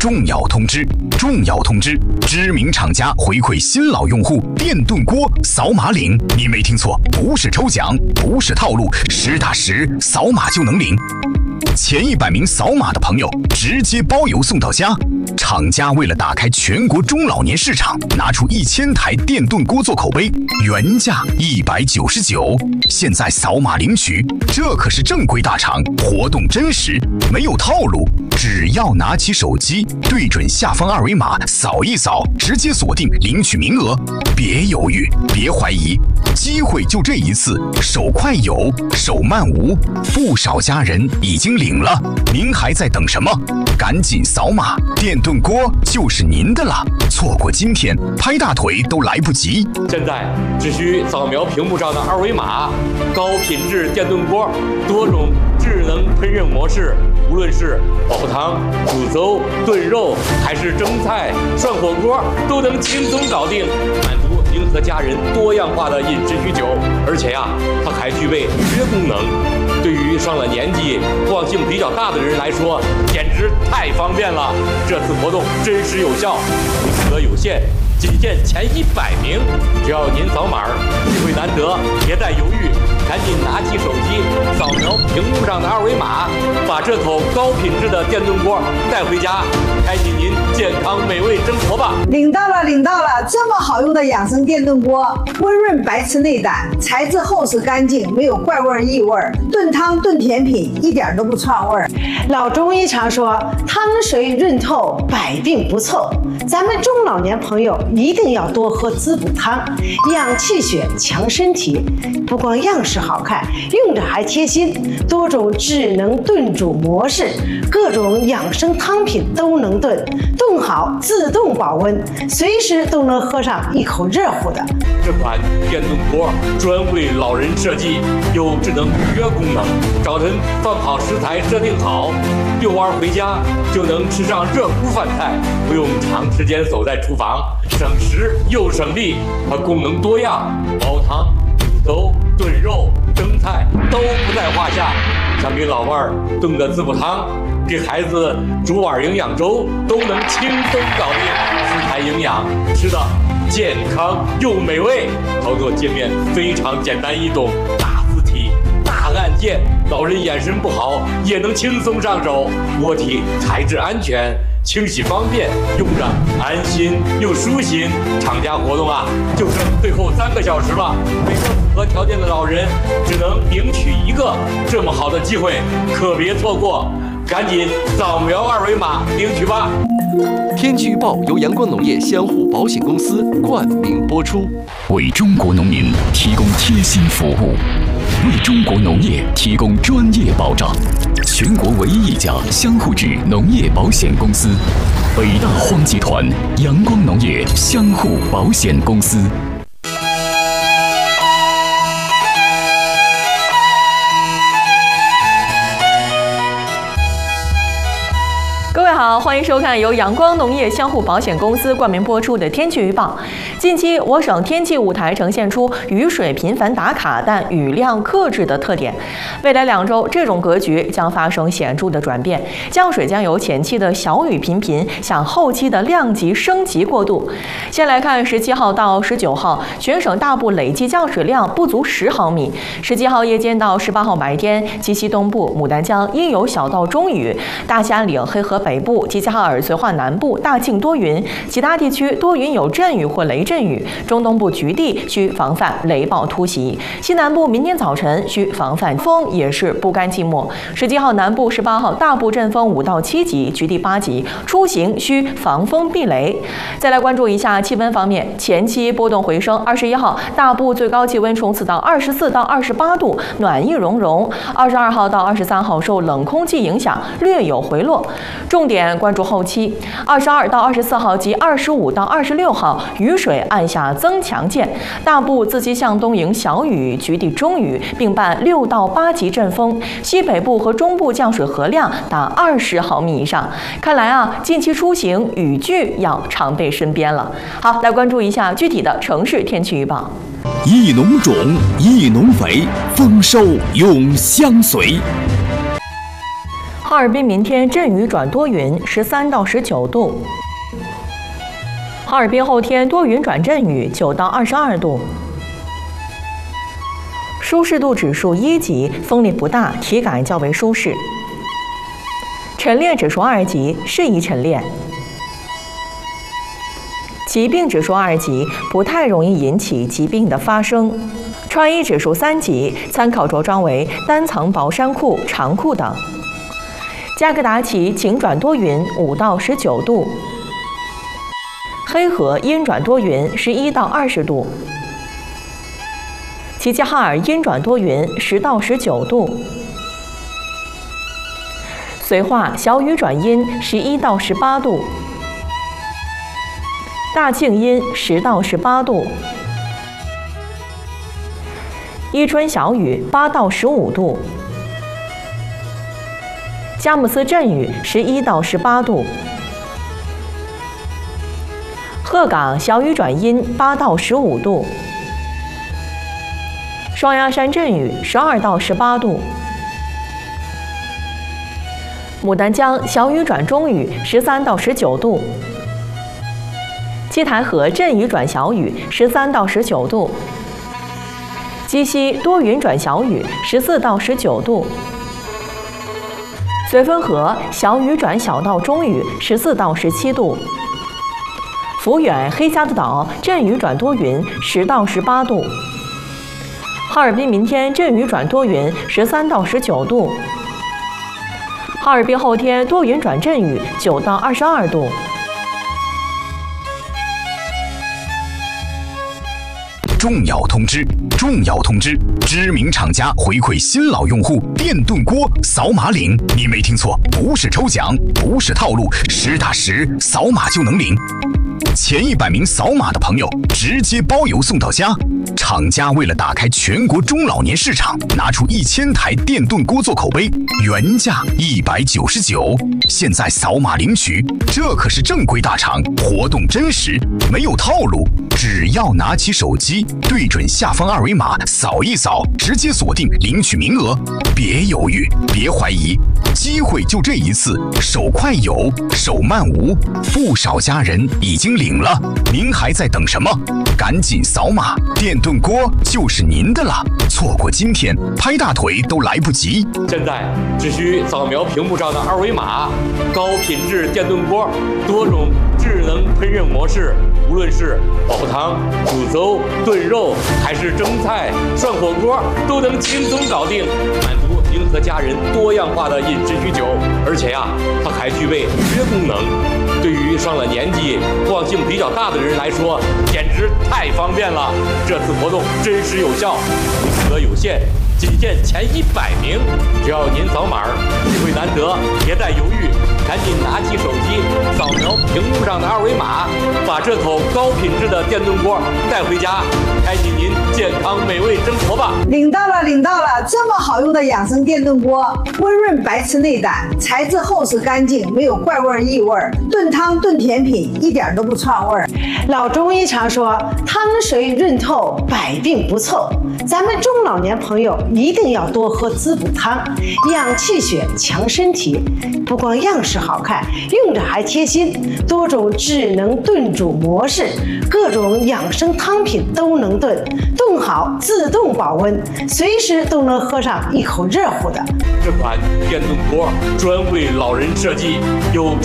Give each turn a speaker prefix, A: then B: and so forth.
A: 重要通知！重要通知！知名厂家回馈新老用户电炖锅扫码领，你没听错，不是抽奖，不是套路，实打实扫码就能领。前100名扫码的朋友直接包邮送到家。厂家为了打开全国中老年市场，拿出1000台电炖锅做口碑，原价199，现在扫码领取，这可是正规大厂，活动真实，没有套路。只要拿起手机，对准下方2维码扫一扫，直接锁定领取名额。别犹豫，别怀疑，机会就这一次，手快有，手慢无。不少家人已经领了，您还在等什么？赶紧扫码，电炖锅就是您的了。错过今天，拍大腿都来不及。
B: 现在只需扫描屏幕上的2维码，高品质电炖锅，多种智能烹饪模式，无论是煲汤、煮粥、炖肉，还是蒸菜、涮火锅，都能轻松搞定，满足迎合家人多样化的饮食需求。而且它还具备预约功能，对于上了年纪、惯性比较大的人来说，简直太方便了。这次活动真实有效，名额有限，仅限前100名。只要您扫码，机会难得，别再犹豫，赶紧拿起手机，扫描屏幕上的2维码，把这口高品质的电炖锅带回家，开启您健康美味生活吧！
C: 领到了，领到了！这么好用的养生电炖锅，温润白瓷内胆，材质厚实干净，没有怪味异味，炖汤炖甜品一点都不串味。
D: 老中医常说，汤水润透，百病不凑。咱们中老年朋友一定要多喝滋补汤，养气血，强身体。不光样式好看，用着还贴心，多种智能炖煮模式，各种养生汤品都能炖，炖好自动保温，随时都能喝上一口热乎的。
B: 这款电炖锅专为老人设计，有智能预约功能，早晨放好食材设定好，遛弯回家就能吃上热乎饭菜，不用长时间守在厨房，省时又省力。它功能多样，煲汤、煮粥、炖肉、蒸菜都不在话下。想给老伴儿炖个滋补汤，给孩子煮碗营养粥，都能轻松搞定。食材营养，吃的健康又美味，操作界面非常简单易懂，大字体大按键，老人眼神不好也能轻松上手。锅体材质安全，清洗方便，用着安心又舒心。厂家活动就剩最后3个小时了，每个符合条件的老人只能领取1个，这么好的机会可别错过，赶紧扫描2维码领取吧。
E: 天气预报由阳光农业相互保险公司冠名播出，
A: 为中国农民提供贴心服务，为中国农业提供专业保障。全国唯一一家相互制农业保险公司，北大荒集团阳光农业相互保险公司。
F: 各位好，欢迎收看由阳光农业相互保险公司冠名播出的天气预报。近期我省天气舞台呈现出雨水频繁打卡但雨量克制的特点。未来2周，这种格局将发生显著的转变，降水将由前期的小雨频频向后期的量级升级过渡。先来看17号到19号，全省大部累计降水量不足10毫米。17号夜间到18号白天，鸡西东部、牡丹江阴有小到中雨，大兴安岭、黑河北部、齐齐哈尔、绥化南部大庆多云，其他地区多云有阵雨或雷阵雨。中东部局地需防范雷暴突袭，西南部明天早晨需防范风也是不甘寂寞。17号南部、18号大部阵风5到7级，局地8级，出行需防风避雷。再来关注一下气温方面，前期波动回升。21号大部最高气温冲刺到24到28度，暖意融融。22号到23号受冷空气影响，略有回落。重点关注后期，22到24号及25到26号雨水按下增强键，大部自西向东迎小雨，局地中雨，并伴6到8级阵风。西北部和中部降水合量达20毫米以上。看来近期出行雨具要常备身边了。好，来关注一下具体的城市天气预报。
A: 一农种，一农肥，丰收永相随。
F: 哈尔滨明天阵雨转多云，13到19度。哈尔滨后天多云转阵雨，9到22度。舒适度指数1级，风力不大，体感较为舒适。晨练指数2级，适宜晨练。疾病指数2级，不太容易引起疾病的发生。穿衣指数3级，参考着装为单层薄衫裤、长裤等。加格达奇晴转多云，5到19度。黑河阴转多云，11到20度。齐齐哈尔阴转多云，10到19度。绥化小雨转阴，11到18度。大庆阴10到18度。伊春小雨8到15度。佳木斯阵雨11到18度。鹤岗小雨转阴8到15度。双鸭山阵雨12到18度。牡丹江小雨转中雨13到19度。七台河阵雨转小雨13到19度。鸡西多云转小雨14到19度。绥芬河小雨转小到中雨14到17度。抚远黑瞎子岛阵雨转多云10到18度。哈尔滨明天阵雨转多云13到19度。哈尔滨后天多云转阵雨9到22度。
A: 重要通知！重要通知！知名厂家回馈新老用户电炖锅扫码领，你没听错，不是抽奖，不是套路，实打实扫码就能领。前100名扫码的朋友直接包邮送到家。厂家为了打开全国中老年市场，拿出1000台电炖锅做口碑，原价199，现在扫码领取，这可是正规大厂，活动真实，没有套路。只要拿起手机，对准下方2维码扫一扫，直接锁定领取名额。别犹豫，别怀疑，机会就这一次，手快有，手慢无。不少家人已经领了，您还在等什么？赶紧扫码，电炖锅就是您的了。错过今天，拍大腿都来不及。
B: 现在只需扫描屏幕上的2维码，高品质电炖锅，多种智能烹饪模式，无论是煲汤、煮粥、炖肉，还是蒸菜、涮火锅，都能轻松搞定，满足您和家人多样化的饮食需求。而且呀，它还具备预约功能，对于上了年纪、惯性比较大的人来说，简直太方便了。这次活动真实有效，名额有限，仅限前100名。只要您扫码，机会难得，别再犹豫，赶紧拿起手机，扫描屏幕上的2维码，把这口高品质的电炖锅带回家，开启您健康美味生活吧！
C: 领到了，领到了！这么好用的养生电炖锅，温润白吃内胆，材质厚实干净，没有怪味异味，炖汤炖甜品一点都不串味儿。
D: 老中医常说，汤水润透，百病不凑。咱们中老年朋友一定要多喝滋补汤，养气血，强身体。不光样式好看，用着还贴心，多种智能炖煮模式，各种养生汤品都能炖，炖好自动保温，随时都能喝上一口热乎的。
B: 这款电炖锅专为老人设计，有智